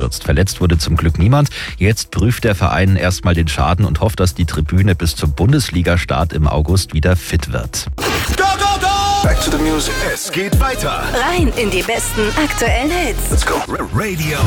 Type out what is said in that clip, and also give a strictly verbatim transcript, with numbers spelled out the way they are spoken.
eingestürzt. Verletzt wurde zum Glück niemand. Jetzt prüft der Verein erstmal den Schaden und hofft, dass die Tribüne bis zum Bundesliga-Start im August wieder fit wird. Go, go, go! Back to the music. Es geht weiter. Rein in die besten aktuellen Hits. Let's go. Radio